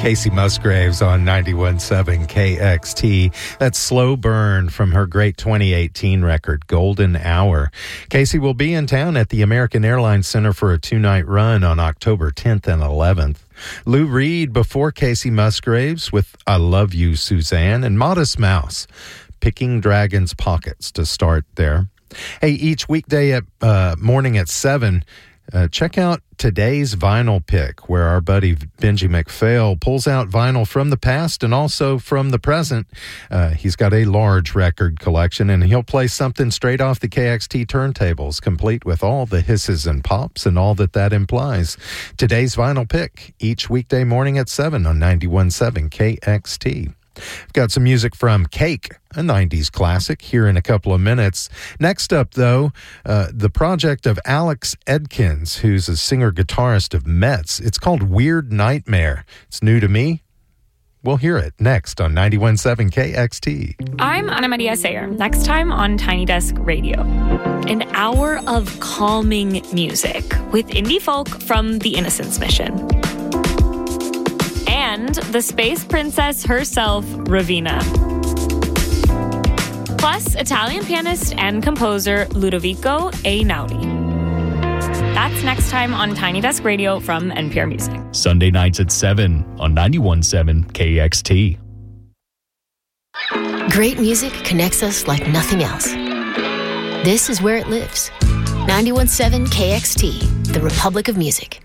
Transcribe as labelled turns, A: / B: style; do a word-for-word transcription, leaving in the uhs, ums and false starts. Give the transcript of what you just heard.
A: Kacey Musgraves on ninety-one point seven K X T. That's Slow Burn from her great twenty eighteen record, Golden Hour. Kacey will be in town at the American Airlines Center for a two-night run on October tenth and eleventh. Lou Reed before Kacey Musgraves with I Love You, Suzanne, and Modest Mouse, Picking Dragons' Pockets to start there. Hey, each weekday at uh, morning at seven, Uh, check out today's vinyl pick, where our buddy Benji McPhail pulls out vinyl from the past and also from the present. Uh, he's got a large record collection, and he'll play something straight off the K X T turntables, complete with all the hisses and pops and all that that implies. Today's vinyl pick, each weekday morning at seven on ninety-one point seven K X T. I've got some music from Cake, a nineties classic, here in a couple of minutes. Next up, though, uh, the project of Alex Edkins, who's a singer-guitarist of Mets. It's called Weird Nightmare. It's new to me. We'll hear it next on ninety-one point seven K X T.
B: I'm Ana Maria Sayer. Next time on Tiny Desk Radio. An hour of calming music with indie folk from the Innocence Mission. And the space princess herself, Raveena. Plus, Italian pianist and composer Ludovico Einaudi. That's next time on Tiny Desk Radio from N P R Music.
C: Sunday nights at seven on ninety-one point seven K X T.
D: Great music connects us like nothing else. This is where it lives. ninety-one point seven K X T, the Republic of Music.